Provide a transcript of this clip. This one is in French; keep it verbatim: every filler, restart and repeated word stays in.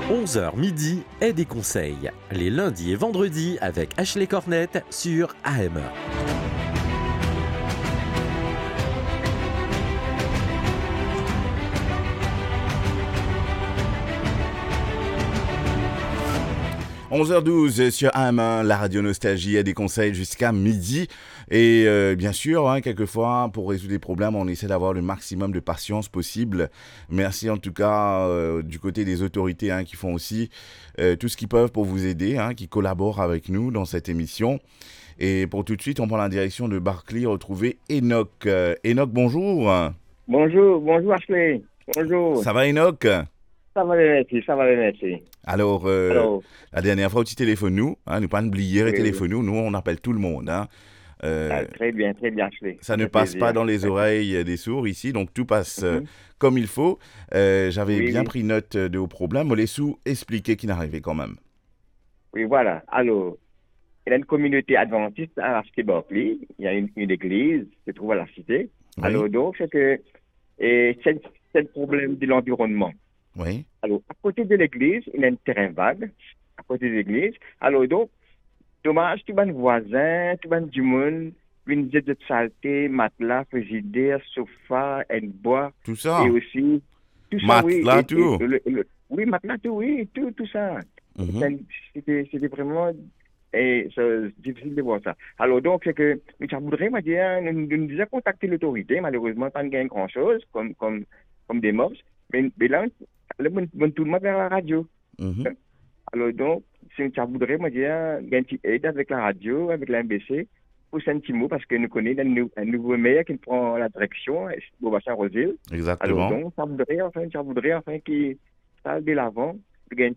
onze heures midi et des conseils, les lundis et vendredis avec Ashley Cornette sur A M E. onze heures douze sur A M un, la radio Nostalgie a des conseils jusqu'à midi. Et euh, bien sûr, hein, quelquefois, pour résoudre des problèmes, on essaie d'avoir le maximum de patience possible. Merci en tout cas euh, du côté des autorités hein, qui font aussi euh, tout ce qu'ils peuvent pour vous aider, hein, qui collaborent avec nous dans cette émission. Et pour tout de suite, on prend la direction de Barclay, retrouver Enoch. Euh, Enoch, bonjour. Bonjour, bonjour Ashley. Bonjour. Ça va Enoch? Ça va, merci, ça va, merci. Alors, euh, Alors, la dernière fois, tu téléphones nous, hein, nous pas oublier, oui, téléphone nous, nous on appelle tout le monde. Hein. Euh, ah, très bien, très bien Ashley. ça ne fait passe plaisir. pas dans les oreilles des sourds ici, donc tout passe euh, Mhm. comme il faut. Euh, j'avais Oui, bien oui. pris note de vos problèmes, on les sous expliquer qu'il n'arrivait quand même. Oui, voilà. Alors, il y a une communauté adventiste à la cité Berkeley. Il y a une, une église qui se trouve à la cité. Oui. Alors, donc, c'est que et c'est, c'est le problème de l'environnement. Oui, Alors, à côté de l'église, il y a un terrain vague. À côté de l'église. Alors, donc, dommage, tout le monde voisin, tout le monde du monde, une jet de saleté, matelas, frigidaire, sofa, un bois. tout ça. Et aussi, tout ça, oui. Matelas, et- tout. et le- le- oui, matelas, tout, oui, tout, tout ça. Mhm. C'était, c'était vraiment et, c'est difficile de voir ça. Alors, donc, c'est que, mais ça voudrait, moi, dire, nous, nous nous avons contacté l'autorité, malheureusement, pas de gain grand-chose, comme, comme, comme des mobs, mais, mais là, on, là, on, on tourne vers la radio. Mhm. Alors, donc, si ça voudrait, moi, dire, il y a une petite aide avec la radio, avec la M B C, pour un petit mot, parce que nous connaissons un, nou- un nouveau maire qui prend la direction, Bobassin Rosil. Alors, Exactement. donc, ça voudrait, enfin, ça voudrait, enfin, qu'il ça de l'avant, qu'il y ait